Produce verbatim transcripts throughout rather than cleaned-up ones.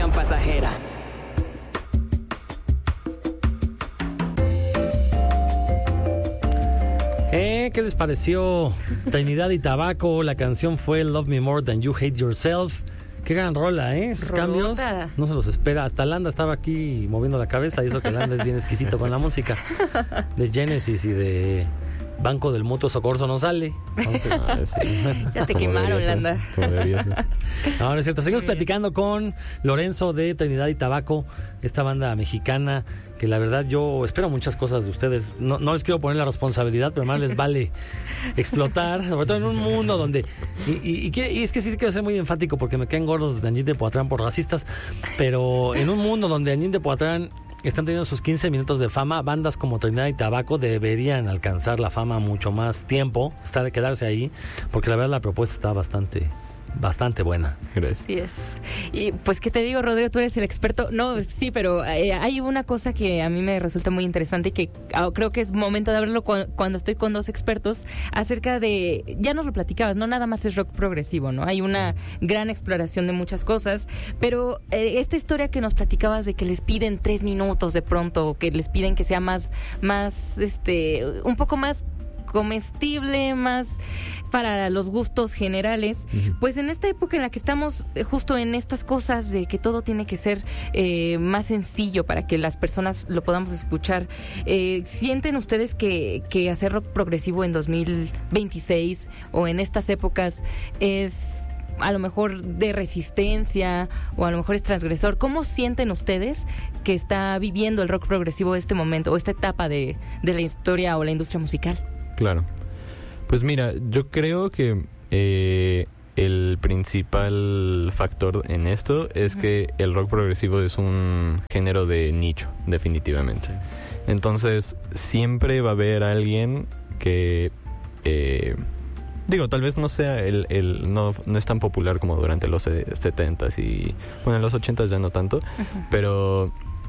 emoción pasajera. ¿Eh? ¿Qué les pareció Trinidad y Tabaco? La canción fue Love Me More Than You Hate Yourself. Qué gran rola, ¿eh? Esos Rolota. cambios no se los espera. Hasta Landa estaba aquí moviendo la cabeza. Y eso que Landa es bien exquisito con la música. De Genesis y de Banco del Mutuo Socorro no sale. Entonces, Ah, sí. Ya te Como quemaron, debería ser, Landa. como debería ser. no, no es cierto. Seguimos platicando con Lorenzo de Trinidad y Tabaco, esta banda mexicana que la verdad yo espero muchas cosas de ustedes. No, no les quiero poner la responsabilidad, pero más les vale explotar, sobre todo en un mundo donde... Y, y, y, que- y es que sí quiero ser muy enfático porque me caen gordos de Anjin de Poatrán por racistas, pero en un mundo donde Anjin de Poatrán están teniendo sus quince minutos de fama, bandas como Trinidad y Tabaco deberían alcanzar la fama mucho más tiempo, estar, quedarse ahí, porque la verdad la propuesta está bastante... bastante buena. Gracias. Así es. Y pues, ¿qué te digo, Rodrigo? Tú eres el experto. No, sí, pero eh, hay una cosa que a mí me resulta muy interesante y que ah, creo que es momento de hablarlo cu- cuando estoy con dos expertos acerca de, ya nos lo platicabas, no nada más es rock progresivo, ¿no? Hay una gran exploración de muchas cosas, pero eh, esta historia que nos platicabas de que les piden tres minutos de pronto, o que les piden que sea más, más, este, un poco más comestible, más para los gustos generales, Ujú. pues en esta época en la que estamos eh, justo en estas cosas de que todo tiene que ser eh, más sencillo para que las personas lo podamos escuchar, eh, ¿sienten ustedes que, que hacer rock progresivo en dos mil veintiséis o en estas épocas es a lo mejor de resistencia o a lo mejor es transgresor? ¿Cómo sienten ustedes que está viviendo el rock progresivo este momento o esta etapa de, de la historia o la industria musical? Claro. Pues mira, yo creo que eh, el principal factor en esto es Ujú. que el rock progresivo es un género de nicho, definitivamente. Entonces, siempre va a haber alguien que... eh, digo, tal vez no sea el... el no, no es tan popular como durante los setentas y... Bueno, en los ochentas ya no tanto, Ujú. pero...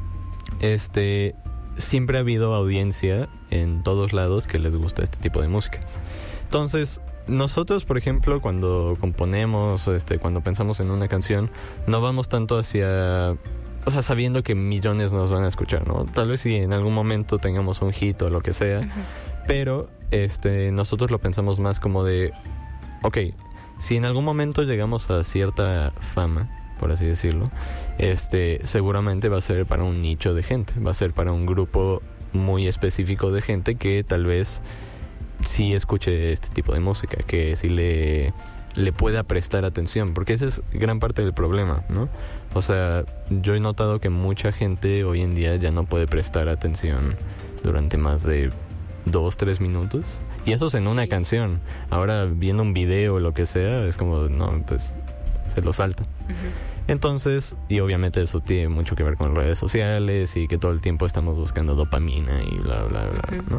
Este... Siempre ha habido audiencia en todos lados que les gusta este tipo de música. Entonces, nosotros, por ejemplo, cuando componemos, este, cuando pensamos en una canción, no vamos tanto hacia, o sea, sabiendo que millones nos van a escuchar, ¿no? Tal vez si en algún momento tengamos un hit o lo que sea, Ujú. pero, este, nosotros lo pensamos más como de, ok, si en algún momento llegamos a cierta fama, por así decirlo, este, seguramente va a ser para un nicho de gente, va a ser para un grupo muy específico de gente que tal vez sí escuche este tipo de música, que sí le, le pueda prestar atención, porque esa es gran parte del problema, ¿no? O sea, yo he notado que mucha gente hoy en día ya no puede prestar atención durante más de dos, tres minutos, y eso es en una Sí. canción. Ahora viendo un video o lo que sea, es como, no, pues se lo salta. Ujú. Entonces, y obviamente eso tiene mucho que ver con redes sociales y que todo el tiempo estamos buscando dopamina y bla, bla, bla, Ujú. ¿no?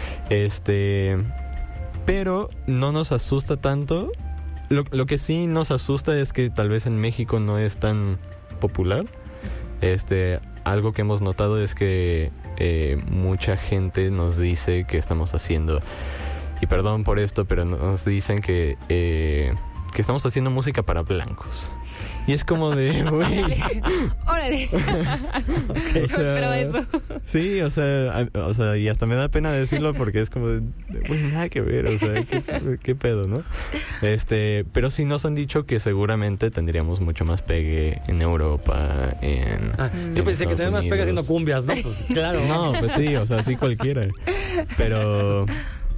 Este, pero no nos asusta tanto. Lo, lo que sí nos asusta es que tal vez en México no es tan popular. Este, algo que hemos notado es que eh, mucha gente nos dice que estamos haciendo, y perdón por esto, pero nos dicen que, eh, que estamos haciendo música para blancos. Y es como de, güey. Órale. O No sea, esperaba eso. Sí, o sea, a- o sea, y hasta me da pena decirlo porque es como de, güey, nada que ver, o sea, ¿qué, qué pedo, ¿no? Este, pero sí nos han dicho que seguramente tendríamos mucho más pegue en Europa, en... Ah, Mm. yo en pensé que Estados tener más pega Unidos. haciendo cumbias, ¿no? Pues claro. No, pues sí, o sea, sí cualquiera. Pero...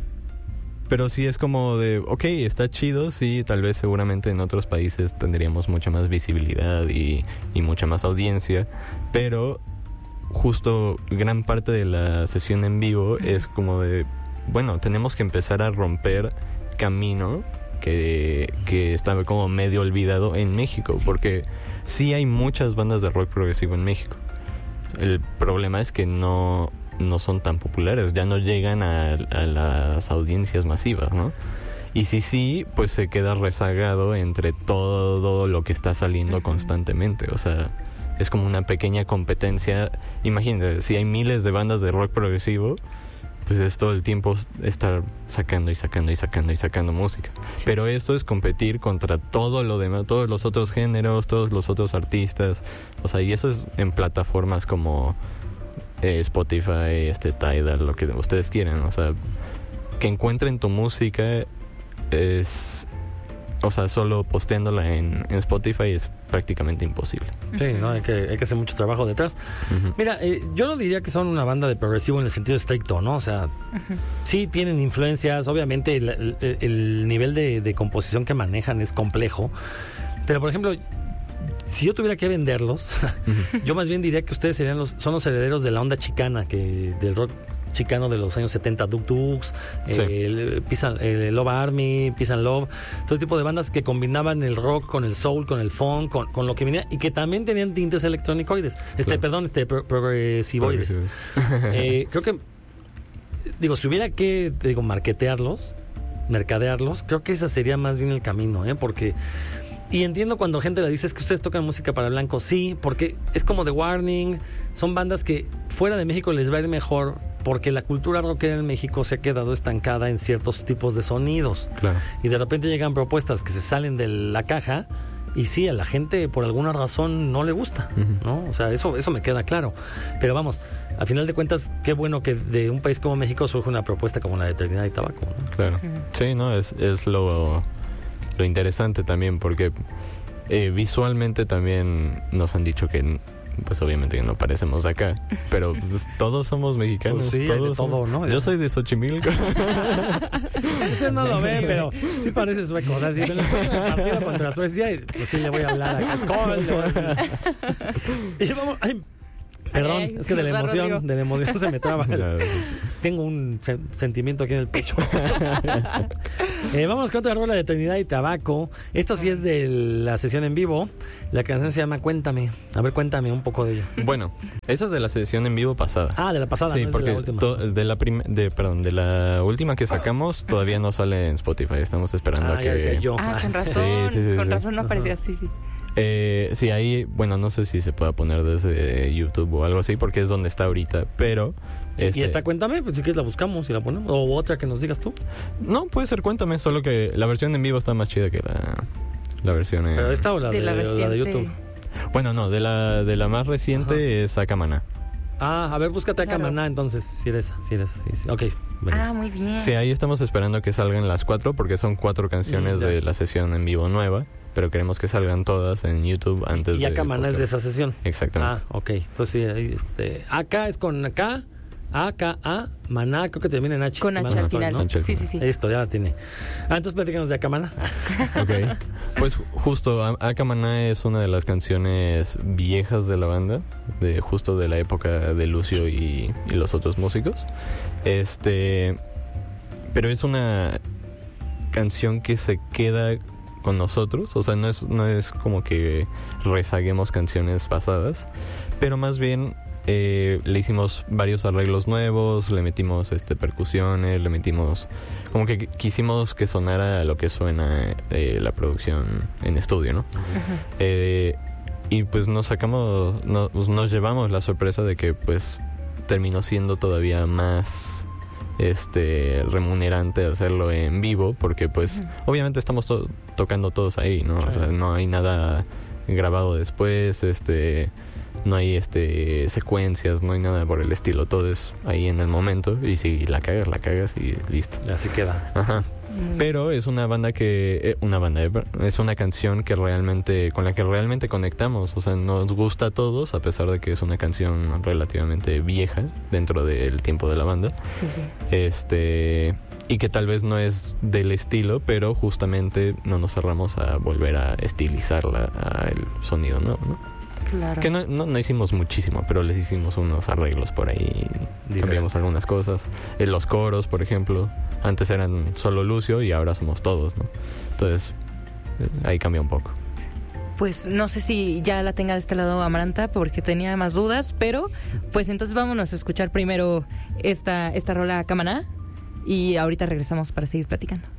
Pero sí es como de, ok, está chido, sí, tal vez seguramente en otros países tendríamos mucha más visibilidad y, y mucha más audiencia, pero justo gran parte de la sesión en vivo es como de, bueno, tenemos que empezar a romper camino que, que está como medio olvidado en México, porque sí hay muchas bandas de rock progresivo en México. El problema es que no... no son tan populares, ya no llegan a, a las audiencias masivas, ¿no? Y si sí, pues se queda rezagado entre todo lo que está saliendo Ujú. constantemente, o sea, es como una pequeña competencia. Imagínate, si hay miles de bandas de rock progresivo, pues es todo el tiempo estar sacando y sacando y sacando y sacando música. Sí. Pero esto es competir contra todo lo demás, todos los otros géneros, todos los otros artistas. O sea, y eso es en plataformas como eh, Spotify, este Tidal, lo que ustedes quieran. O sea, que encuentren tu música es... O sea, solo posteándola en, en Spotify es prácticamente imposible. Sí, ¿no? Hay que, hay que hacer mucho trabajo detrás. Uh-huh. Mira, eh, yo no diría que son una banda de progresivo en el sentido estricto, ¿no? O sea, uh-huh. sí tienen influencias, obviamente el, el, el nivel de, de composición que manejan es complejo, pero por ejemplo, si yo tuviera que venderlos, uh-huh. yo más bien diría que ustedes serían los, son los herederos de la onda chicana, que del rock chicano de los años setenta, Duk Duks, sí. eh, Peace and, eh, Love Army, Peace and Love, todo tipo de bandas que combinaban el rock con el soul, con el funk, con, con lo que venía, y que también tenían tintes electrónicoides, este, claro. perdón, este pro, progresivoides. eh, creo que, digo, si hubiera que, digo, marketearlos, mercadearlos, creo que ese sería más bien el camino, ¿eh? Porque... Y entiendo cuando gente le dice es que ustedes tocan música para blancos, sí, porque es como The Warning, son bandas que fuera de México les va a ir mejor porque la cultura rockera en México se ha quedado estancada en ciertos tipos de sonidos. Claro. Y de repente llegan propuestas que se salen de la caja y sí, a la gente por alguna razón no le gusta, uh-huh. ¿no? O sea, eso, eso me queda claro. Pero vamos, a final de cuentas, qué bueno que de un país como México surge una propuesta como la de Trinidad y Tabaco, ¿no? Claro. Uh-huh. Sí, no, es, es lo... Lo interesante también, porque eh, visualmente también nos han dicho que, pues obviamente que no parecemos de acá, pero pues, todos somos mexicanos. Pues sí, todos de todo, somos... ¿no? Yo soy de Xochimilco. Usted no lo ve, pero sí parece sueco. O sea, si me lo pongo en el partido contra Suecia, pues sí le voy a hablar a Cascol. Y vamos... Ay, perdón, ay, es que de la emoción, Rodrigo. de la emoción se me traba. El, tengo un se, sentimiento aquí en el pecho. eh, vamos con otra rola de Trinidad y Tabaco. Esto sí es de la sesión en vivo. La canción se llama Cuéntame. A ver, cuéntame un poco de ella. Bueno, esa es de la sesión en vivo pasada. Ah, de la pasada, sí, no es porque de la última. To, de la prim, de, perdón, de la última que sacamos todavía no sale en Spotify. Estamos esperando ah, a ya que... decía yo. Ah, con razón. Sí, sí, sí, con sí. razón no aparecía, sí, sí. Eh, sí, ahí, bueno, no sé si se pueda poner desde YouTube o algo así, porque es donde está ahorita, pero... Este... ¿Y esta Cuéntame? Pues si quieres la buscamos y la ponemos. ¿O otra que nos digas tú? No, puede ser Cuéntame, solo que la versión en vivo está más chida que la, la versión en... ¿Pero esta o la de, de, la, la de YouTube? Bueno, no, de la, de la más reciente Ajá. es Acamaná. Ah, a ver, búscate claro. Acamaná entonces, si eres, si eres, sí, sí. Ok. Bueno. Ah, muy bien. Sí, ahí estamos esperando que salgan las cuatro, porque son cuatro canciones mm, de la sesión en vivo nueva, pero queremos que salgan todas en YouTube antes y, y de... Y Acamaná es de esa sesión. Exactamente. Ah, ok. Entonces sí, este, acá es con acá, A, K, A, Maná, creo que termina en H. Con si H al final, ¿no? Sí, sí, sí. Listo, ya la tiene. Ah, entonces platícanos de Acamaná. Ok. Pues justo, Acamaná es una de las canciones viejas de la banda, de justo de la época de Lucio y, y los otros músicos. Este... Pero es una canción que se queda con nosotros, o sea, no es, no es como que rezaguemos canciones pasadas, pero más bien eh, le hicimos varios arreglos nuevos, le metimos este percusiones, le metimos, como que quisimos que sonara lo que suena eh, la producción en estudio, ¿no? Uh-huh. Eh, y pues nos sacamos, no, nos llevamos la sorpresa de que pues terminó siendo todavía más este remunerante hacerlo en vivo, porque pues uh-huh. obviamente estamos to- tocando todos ahí, ¿no? Claro. O sea, no hay nada grabado después, este no hay este secuencias, no hay nada por el estilo, todo es ahí en el momento, y si la cagas, la cagas y listo. Así queda. Ajá. Pero es una banda que eh, una banda eh, es una canción que realmente con la que realmente conectamos, o sea, nos gusta a todos a pesar de que es una canción relativamente vieja dentro del tiempo de la banda. Sí, sí. Este y que tal vez no es del estilo, pero justamente no nos cerramos a volver a estilizarla al sonido, ¿no? ¿no? Claro. Que no, no, no hicimos muchísimo, pero les hicimos unos arreglos por ahí, cambiamos algunas cosas. En los coros, por ejemplo, antes eran solo Lucio y ahora somos todos, ¿no? Entonces, ahí cambia un poco. Pues no sé si ya la tenga de este lado Amaranta, porque tenía más dudas, pero pues entonces vámonos a escuchar primero esta, esta rola Acamaná y ahorita regresamos para seguir platicando.